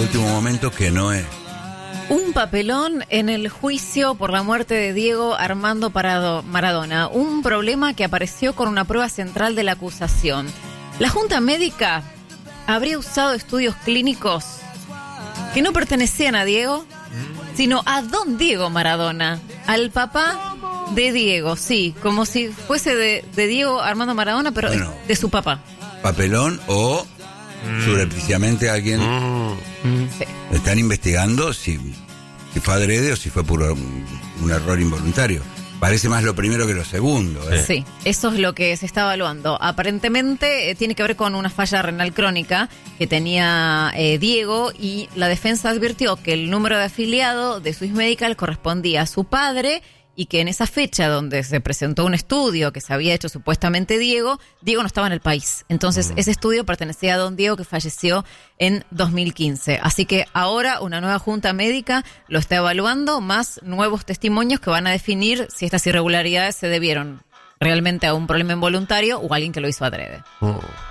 último momento que no es. Un papelón en el juicio por la muerte de Diego Armando Maradona. Un problema que apareció con una prueba central de la acusación. La Junta Médica habría usado estudios clínicos que no pertenecían a Diego, sino a don Diego Maradona, al papá de Diego, sí, como si fuese de Diego Armando Maradona, pero bueno, de su papá. Papelón o subrepticiamente alguien. Sí. Están investigando si fue adrede o si fue por un error involuntario. Parece más lo primero que lo segundo. Sí, eso es lo que se está evaluando. Aparentemente tiene que ver con una falla renal crónica que tenía Diego, y la defensa advirtió que el número de afiliado de Swiss Medical correspondía a su padre, y que en esa fecha donde se presentó un estudio que se había hecho supuestamente Diego no estaba en el país. Entonces ese estudio pertenecía a don Diego, que falleció en 2015. Así que ahora una nueva junta médica lo está evaluando, más nuevos testimonios que van a definir si estas irregularidades se debieron realmente a un problema involuntario o a alguien que lo hizo adrede.